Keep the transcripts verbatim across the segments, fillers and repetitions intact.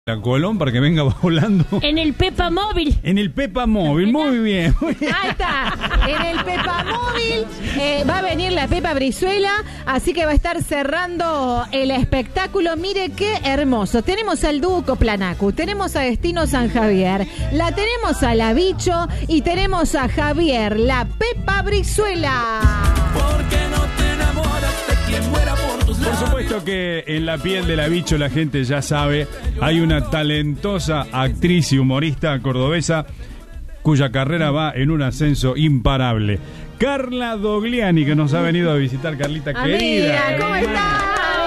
A Colón para que venga volando. En el Pepa Móvil. En el Pepa Móvil, muy bien. Muy bien. Ahí está, en el Pepa Móvil eh, va a venir la Pepa Brizuela, así que va a estar cerrando el espectáculo. Mire qué hermoso. Tenemos al dúo Coplanacu, tenemos a Destino San Javier, la tenemos a la Bicho y tenemos a Javier, la Pepa Brizuela. Porque no te enamoras de quien muera por tus labios. Por supuesto que en la piel de la Bicho la gente ya sabe, hay una talentosa actriz y humorista cordobesa cuya carrera va en un ascenso imparable. Carla Dogliani, que nos ha venido a visitar. Carlita, Amiga, querida. ¿cómo estás?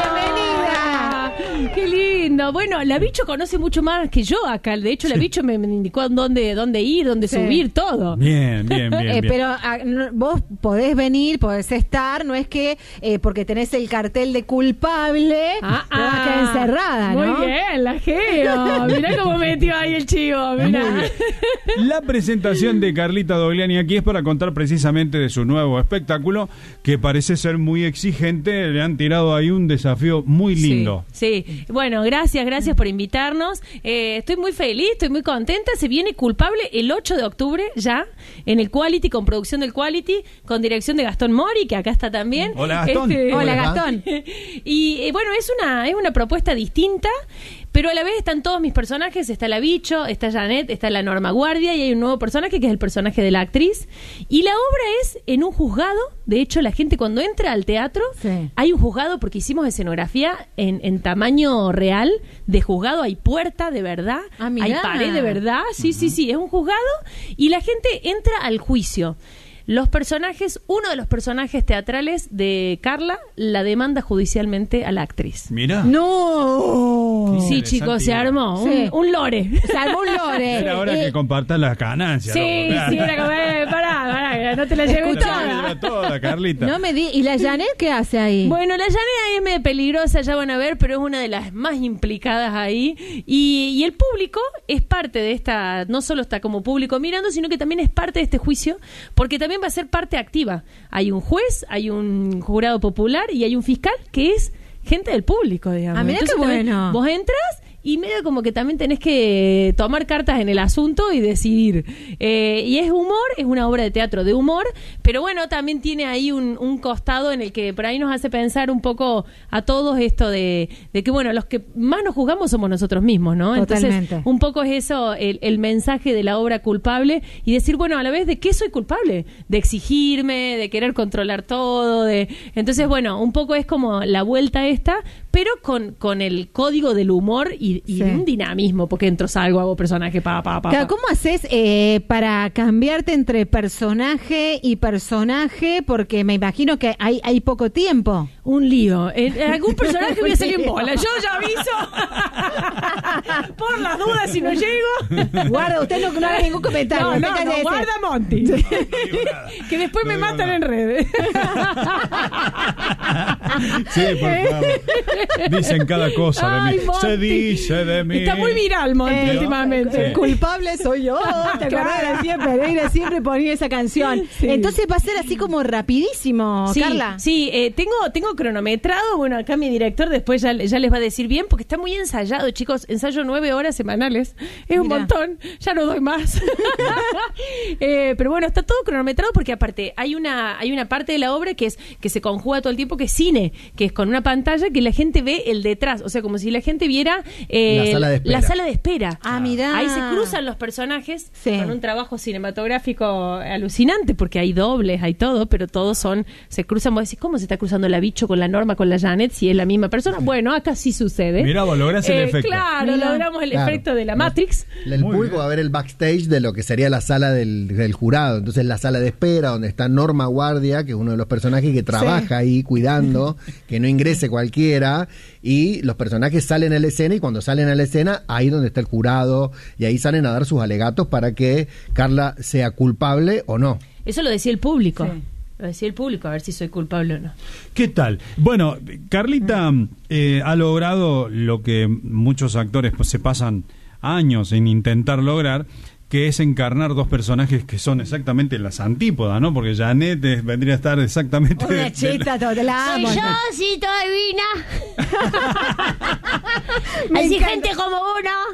Bienvenida. Qué lindo. Bueno, la Bicho conoce mucho más que yo acá. De hecho, la Bicho me, me indicó dónde, dónde ir, dónde Sí. subir, todo. Bien, bien, bien. Eh, bien. pero a, no, vos podés venir, podés estar, no es que eh, porque tenés el cartel de culpable Ah, te vas a quedar encerrada, ¿no? Muy bien, la geo. Mirá cómo metió ahí el chivo. Muy Mirá. bien. La presentación de Carlita Dogliani aquí es para contar precisamente de su nuevo espectáculo, que parece ser muy exigente. Le han tirado ahí un desafío muy lindo. Sí, sí. Bueno, gracias, gracias por invitarnos. Eh, estoy muy feliz, estoy muy contenta. Se viene Culpable el ocho de octubre ya, en el Quality, con producción del Quality, con dirección de Gastón Mori, que acá está también. Hola, Gastón. Hola, Hola. Gastón. Y eh, bueno, es una, es una propuesta distinta, pero a la vez están todos mis personajes. Está la Bicho, está Janet, está la Norma Guardia, y hay un nuevo personaje que es el personaje de la actriz. Y la obra es en un juzgado. De hecho, la gente cuando entra al teatro, Sí. hay un juzgado, porque hicimos escenografía en, en tamaño real de juzgado. Hay puerta de verdad, Ah, mirá. hay pared de verdad. Sí, sí, sí, es un juzgado y la gente entra al juicio. Los personajes, uno de los personajes teatrales de Carla la demanda judicialmente a la actriz. Mira. No. Sí, interesante chicos, se idea. armó Sí. un, un lore. Se armó un lore. Era hora Eh, que compartas las ganancias. Sí, loco. sí, era como, eh, pará, pará, que no te la lleves Escuchá. toda. Toda, toda, Carlita. no me di. ¿Y la Janet qué hace ahí? Bueno, la llanera es medio peligrosa, ya van a ver, pero es una de las más implicadas ahí. Y, y el público es parte de esta, no solo está como público mirando, sino que también es parte de este juicio, porque también va a ser parte activa. Hay un juez, hay un jurado popular y hay un fiscal que es gente del público, digamos. Ah, mirá qué también bueno. Vos entras y medio como que también tenés que tomar cartas en el asunto y decidir. Eh, y es humor, es una obra de teatro de humor, pero bueno, también tiene ahí un, un costado en el que por ahí nos hace pensar un poco a todos esto de, de que, bueno, los que más nos juzgamos somos nosotros mismos, ¿no? Totalmente. Entonces, un poco es eso, el, el mensaje de la obra Culpable, y decir, bueno, a la vez, ¿de qué soy culpable? De exigirme, de querer controlar todo, de... Entonces, bueno, un poco es como la vuelta esta, pero con, con el código del humor y, y Sí. un dinamismo, porque entro, salgo, hago personaje, pa, pa, pa, Claro, pa. ¿cómo haces eh, para cambiarte entre personaje y personaje? Porque me imagino que hay, hay poco tiempo. Un lío. En, en algún personaje voy a salir en bola. Yo ya aviso. Por las dudas, si no llego. Guarda, usted no, no haga ningún comentario. No, no, déjale no, ese. guarda Monty. Que después No me digo matan nada. en redes. Sí, por favor. Dicen cada cosa de Ay, mí. Monty. Se dice de mí. Está muy viral, Monty, Eh, últimamente. el culpable soy yo. ¿Te acordás? Claro. Siempre, Pereira siempre ponía esa canción. Sí. Entonces va a ser así como rapidísimo, Sí, Carla. sí, eh, tengo, tengo cronometrado. Bueno, acá mi director después ya, ya les va a decir bien, porque está muy ensayado, chicos. Ensayo nueve horas semanales. Es un Mirá. montón. Ya no doy más. Eh, pero bueno, está todo cronometrado, porque aparte hay una, hay una parte de la obra que es que se conjuga todo el tiempo, que es cine, que es con una pantalla que la gente ve el detrás. O sea, como si la gente viera eh, La sala de espera. la sala de espera. Ah, mirá. Ahí se cruzan los personajes Sí. con un trabajo cinematográfico alucinante, porque hay dobles, hay todo, pero todos son, se cruzan. Vos decís, ¿cómo se está cruzando la Bicho con la Norma, con la Janet, si es la misma persona? Bueno, acá sí sucede. Mirá, vos lográs el Eh, efecto. Claro, Mirá. logramos el Claro. efecto de la Matrix. El Muy público bien. va a ver el backstage de lo que sería la sala del, del jurado. Entonces, la sala de espera, donde está Norma Guardia, que es uno de los personajes que trabaja ahí cuidando, que no ingrese cualquiera. Y los personajes salen a la escena, y cuando salen a la escena, ahí donde está el jurado, y ahí salen a dar sus alegatos para que Carla sea culpable o no. Eso lo decía el público. Sí. Lo decía el público, a ver si soy culpable o no. ¿Qué tal? Bueno, Carlita eh, ha logrado lo que muchos actores pues, se pasan años en intentar lograr, que es encarnar dos personajes que son exactamente las antípodas, ¿no? Porque Janet eh, vendría a estar exactamente... Una de- de cheta, toda la amo. Soy yo, sí, toda divina. Me Así encanta. gente como uno.